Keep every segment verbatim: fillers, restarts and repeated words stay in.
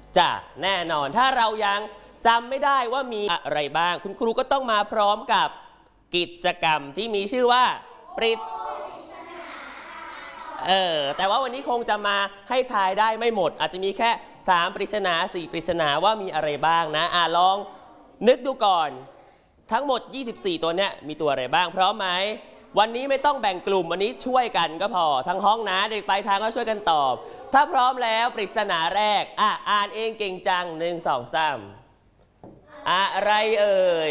จ้ะแน่นอนถ้าเรายังจำไม่ได้ว่ามีอะไรบ้างคุณครูก็ต้องมาพร้อมกับกิจกรรมที่มีชื่อว่าปริศเออแต่ว่าวันนี้คงจะมาให้ทายได้ไม่หมดอาจจะมีแค่สามปริศนาสี่ปริศนาว่ามีอะไรบ้างนะอ่ะลองนึกดูก่อนทั้งหมดยี่สิบสี่ตัวเนี้ยมีตัวอะไรบ้างพร้อมไหมวันนี้ไม่ต้องแบ่งกลุ่มวันนี้ช่วยกันก็พอทั้งห้องนะเด็กปลายทางก็ช่วยกันตอบถ้าพร้อมแล้วปริศนาแรกอ่ะอ่านเองเก่งจังหนึ่งสองสามอะไรเอ่ย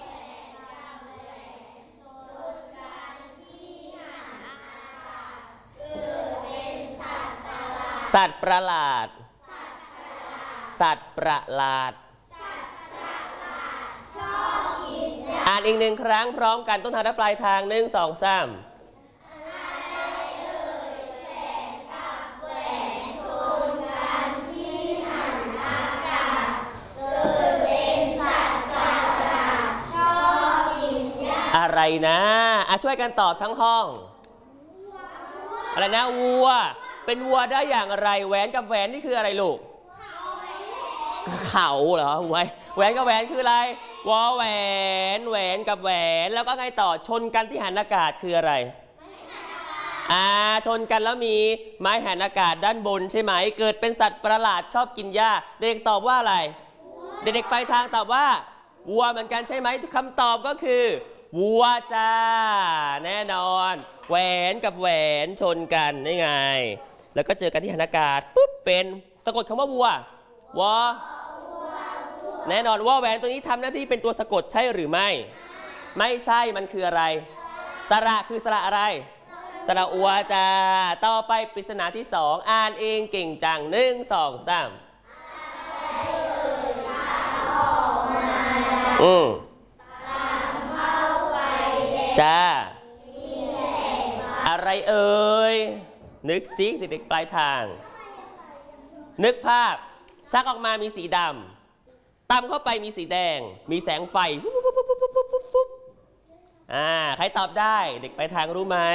สัตว์ประหลาดสัตว์ประหลาดอ่านอีกหนึ่งครั้งพร้อมกันต้นทางและปลายทางหนึ่งสองสามอะไรนะอ่ะช่วยกันตอบทั้งห้องอะไรนะวัวเป็นวัวได้อย่างไรแหวนกับแหวนนี่คืออะไรลูกเขาเหรอแหวนแหวนกับแหวนคืออะไรวอแหวนแหวนกับแหวนแล้วก็ไงต่อชนกันที่หันอากาศคืออะไรอ่าชนกันแล้วมีไม้หันอากาศด้านบนใช่ไหมเกิดเป็นสัตว์ประหลาดชอบกินหญ้าเด็กตอบว่าอะไรเด็กๆไปทางตอบว่าวัวเหมือนกันใช่ไหมคำตอบก็คือวัวจ้าแน่นอนแหวนกับแหวนชนกันนี่ไงแล้วก็เจอกันที่หันอากาศปุ๊บเป็นสะกดคำว่าวัววอแน่นอนว่าแหวนตัวนี้ทำหน้าที่เป็นตัวสะกดใช่หรือไม่ไม่ใช่มันคืออะไรสระคือสระอะไรสระอัวจ้าต่อไปปริศนาที่สองอ่านเองเก่งจังหนึ่งสองสามอืมจ้าอะไรเอ่ยนึกซิเด็กๆปลายทางนึกภาพชักออกมามีสีดำตำเข้าไปมีสีแดงมีแสงไฟฟุ๊บฟุ๊บฟุ๊บฟุ๊บฟุ๊บฟุ๊บฟุ๊บอ่าใครตอบได้เด็กปลายทางรู้ไหม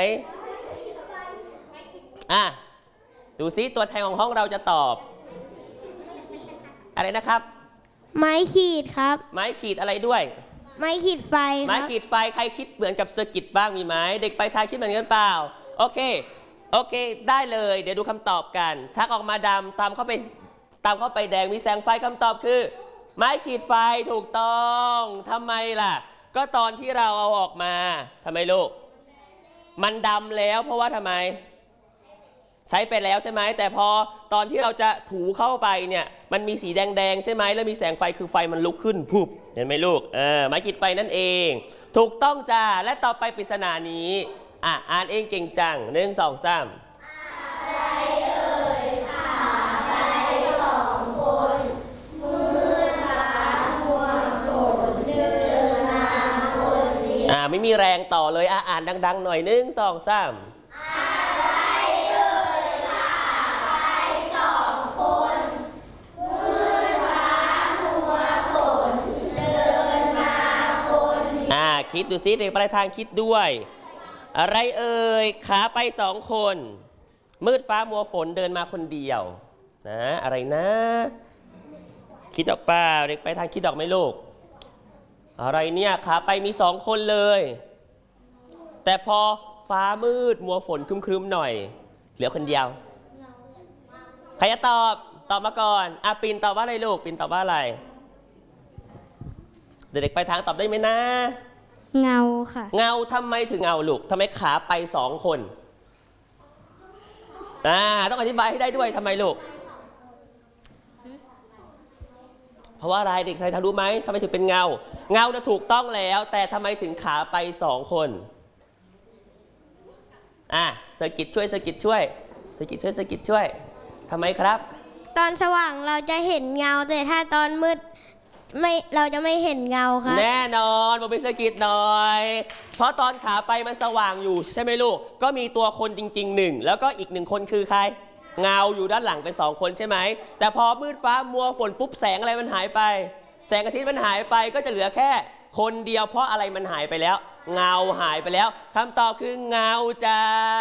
อ่ะดูซิตัวแทนของห้องเราจะตอบอะไรนะครับไม้ขีดครับไม้ขีดอะไรด้วยไม้ขีดไฟไม้ขีดไฟใครคิดเหมือนกับเซอร์กิตบ้างมีไหมเด็กปลายทางคิดเหมือนกันเปล่าโอเคโอเคได้เลยเดี๋ยวดูคำตอบกันชักออกมาดำตามเข้าไปตามเข้าไปแดงมีแสงไฟคำตอบคือไม้ขีดไฟถูกต้องทำไมล่ะก็ตอนที่เราเอาออกมาทำไมลูกมันดำแล้วเพราะว่าทำไมใช้ไปแล้วใช่ไหมแต่พอตอนที่เราจะถูเข้าไปเนี่ยมันมีสีแดงๆใช่ไหมแล้วมีแสงไฟคือไฟมันลุกขึ้นพุบเห็นไหมลูกเออไม้ขีดไฟนั่นเองถูกต้องจ้าและต่อไปปริศนานี้อ่ะอ่านเองเก่งจังหนึ่งสองสามอะไรเอ่ยขาไปสองคนมือขาหัวฝนเดินมาคนเดียวอ่าไม่มีแรงต่อเลยอ่ะอ่านดังๆหน่อยหนึ่งสองสามอะไรเอ่ยขาไปสองคนมือขาหัวฝนเดินมาคนเดียวอ่าคิดดูซิเด็กปลายทางคิดด้วยอะไรเอ่ยขาไปสองคนมืดฟ้ามัวฝนเดินมาคนเดียวนะอะไรนะคิดออกเปล่าเด็กไปทางคิดออกไหมลูกอะไรเนี่ยขาไปมีสองคนเลยแต่พอฟ้ามืดมัวฝนครึ้มๆหน่อยเหลือคนเดียวใครจะตอบตอบมาก่อนอ่ะปิ่นตอบว่าอะไรลูกปิ่นตอบว่าอะไรเด็กไปทางตอบได้ไหมนะเงาค่ะเงาทำไมถึงเงาลูกทำไมขาไปสองคนอ่าต้องอธิบายให้ได้ด้วยทำไมลูกเพราะว่าอะไรเด็กใครทำรู้ไหมทำไมถึงเป็นเงาเงาจะถูกต้องแล้วแต่ทำไมถึงขาไปสองคนอ่ะเซอร์กิตช่วยเซอร์กิตช่วยเซอร์กิตช่วยเซอร์กิตช่วยทำไมครับตอนสว่างเราจะเห็นเงาแต่ถ้าตอนมืดไม่เราจะไม่เห็นเงาครับแน่นอนบอกเป็นสกิดหน่อยเพราะตอนขาไปมันสว่างอยู่ใช่ไหมลูกก็มีตัวคนจริงๆหนึ่งแล้วก็อีกหนึ่งคนคือใครเงาอยู่ด้านหลังเป็นสองคนใช่ไหมแต่พอมืดฟ้ามัวฝนปุ๊บแสงอะไรมันหายไปแสงอาทิตย์มันหายไปก็จะเหลือแค่คนเดียวเพราะอะไรมันหายไปแล้วเงาหายไปแล้วคำตอบคือเงาจ้า